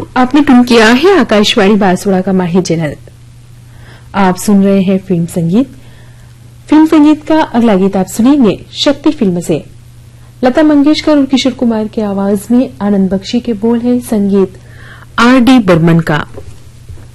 आपने टून किया है आकाशवाणी बांसवाड़ा का माही चैनल। आप सुन रहे हैं फिल्म संगीत का अगला गीत आप सुनेंगे शक्ति फिल्म से। लता मंगेशकर और किशोर कुमार की आवाज में आनंद बख्शी के बोल है, संगीत आर डी बर्मन का।